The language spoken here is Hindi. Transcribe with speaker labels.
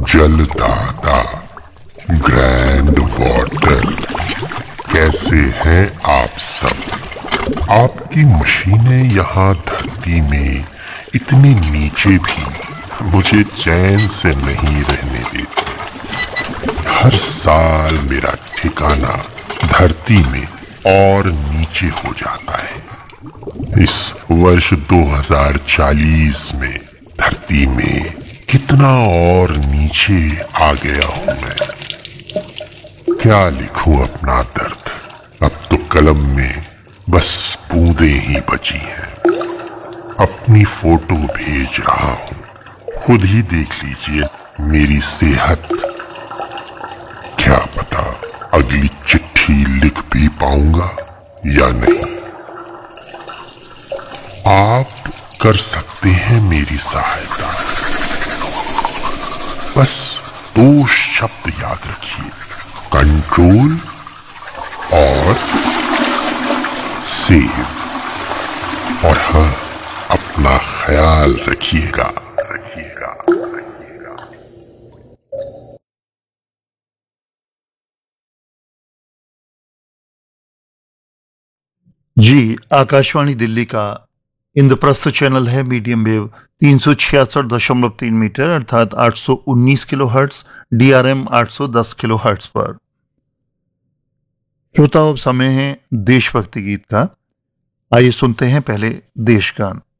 Speaker 1: जलदाता, ग्रैंड वाटर, कैसे हैं आप सब। आपकी मशीनें यहाँ धरती में इतनी नीचे भी मुझे चैन से नहीं रहने देती। हर साल मेरा ठिकाना धरती में और नीचे हो जाता है। इस वर्ष 2040 में धरती में कितना और नीचे आ गया हूं मैं। क्या लिखूं अपना दर्द, अब तो कलम में बस बूंदें ही बची हैं। अपनी फोटो भेज रहा हूं, खुद ही देख लीजिए मेरी सेहत। क्या पता अगली चिट्ठी लिख भी पाऊंगा या नहीं। आप कर सकते हैं मेरी सहायता। बस 2 शब्द याद रखिए, कंट्रोल और सेव। और हाँ, अपना ख्याल रखिएगा।
Speaker 2: जी, आकाशवाणी दिल्ली का इंद्रप्रस्थ चैनल है मीडियम वेव 366.3 मीटर अर्थात 819 kilo hertz, DRM 810 kilo hertz पर। श्रोताओं, अब समय है देशभक्ति गीत का। आइए सुनते हैं पहले देशगान।